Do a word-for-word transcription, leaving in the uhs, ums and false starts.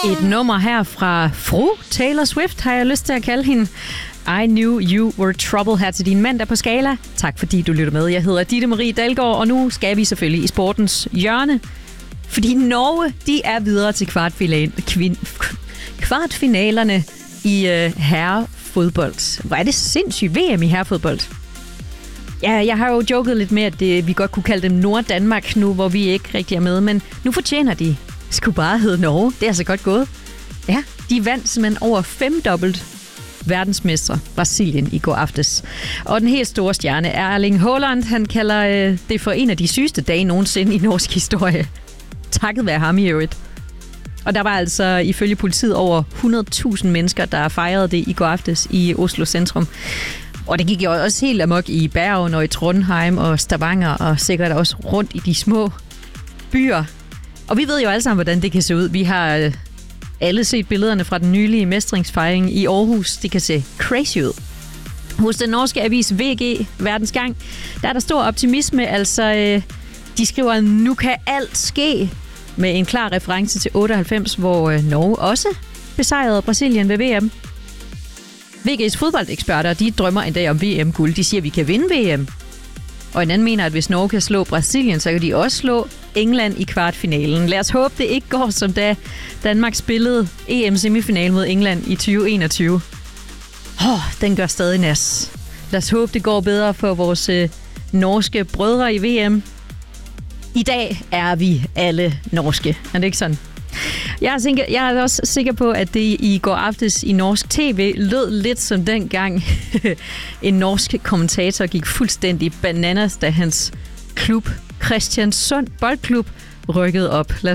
Et nummer her fra fru Taylor Swift, har jeg lyst til at kalde hende. I Knew You Were Trouble her til din mandag på Skala. Tak fordi du lytter med. Jeg hedder Ditte Marie Dalgaard, og nu skal vi selvfølgelig i sportens hjørne. Fordi Norge, de er videre til kvartfinal, kvin, kvartfinalerne i øh, herrefodbold. Hvor er det sindssygt V M i herrefodbold. Ja, jeg har jo joket lidt med, at det, vi godt kunne kalde dem Nord-Danmark nu, hvor vi ikke rigtig er med. Men nu fortjener de skulle bare hedde Norge. Det er altså godt gået. Ja, de vandt simpelthen over femdobbelt verdensmestre Brasilien i går aftes. Og den helt store stjerne er Erling Haaland. Han kalder øh, det for en af de sygeste dage nogensinde i norsk historie. Takket være ham i øvrigt. Og der var altså ifølge politiet over hundrede tusind mennesker, der fejrede det i går aftes i Oslo centrum. Og det gik jo også helt amok i Bergen og i Trondheim og Stavanger og sikkert også rundt i de små byer. Og vi ved jo alle sammen, hvordan det kan se ud. Vi har øh, alle set billederne fra den nylige mestringsfejring i Aarhus. Det kan se crazy ud. Hos den norske avis V G Verdensgang, der er der stor optimisme. Altså, øh, de skriver, nu kan alt ske, med en klar reference til otteoghalvfems, hvor øh, Norge også besejrede Brasilien ved V M. V G's fodboldeksperter, de drømmer en dag om V M-guld. De siger, at vi kan vinde V M. Og en anden mener, at hvis Norge kan slå Brasilien, så kan de også slå England i kvartfinalen. Lad os håbe, det ikke går som da Danmark spillede E M-semifinal mod England i tyve enogtyve. Åh, oh, den gør stadig nas. Lad os håbe, det går bedre for vores øh, norske brødre i V M. I dag er vi alle norske. Er det ikke sådan? Jeg er, sikker, jeg er også sikker på, at det i går aftes i norsk tv lød lidt som dengang en norsk kommentator gik fuldstændig bananas, da hans klub, Kristiansund Boldklub, rykkede op. Lad os